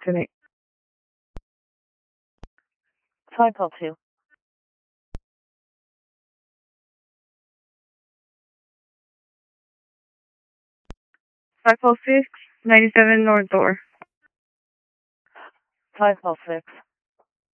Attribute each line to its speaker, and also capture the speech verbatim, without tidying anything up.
Speaker 1: disconnect. Try call two. five oh six, ninety-seven North Door. five oh six.